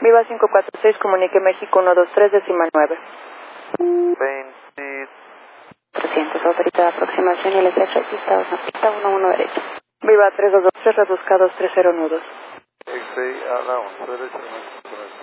Viva 546, comunique México 123, decimal 9. 20. 300, autoriza aproximación y el estrecho pista 11 derecha. Viva 3223, reduzca 230 nudos. X-ray a la 11 derecha.